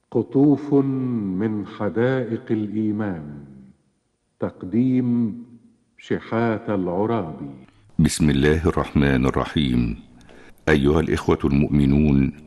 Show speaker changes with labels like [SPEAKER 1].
[SPEAKER 1] قطوف من حدائق الإيمان. تقديم شحاتة العرابي.
[SPEAKER 2] بسم الله الرحمن الرحيم. أيها الإخوة المؤمنون،